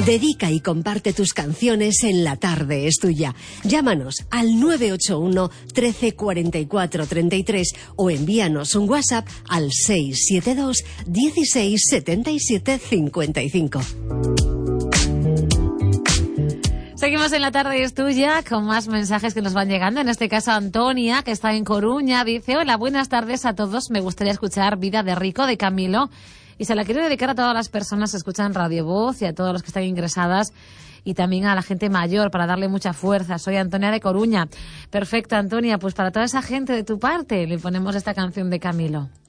Dedica y comparte tus canciones en La Tarde es Tuya. Llámanos al 981 13 44 33 o envíanos un WhatsApp al 672 16 77 55. Seguimos en La Tarde es Tuya con más mensajes que nos van llegando. En este caso Antonia, que está en Coruña, dice: hola, buenas tardes a todos. Me gustaría escuchar Vida de Rico de Camilo y se la quiero dedicar a todas las personas que escuchan Radio Voz y a todos los que están ingresadas y también a la gente mayor para darle mucha fuerza. Soy Antonia de Coruña. Perfecto, Antonia, pues para toda esa gente de tu parte le ponemos esta canción de Camilo.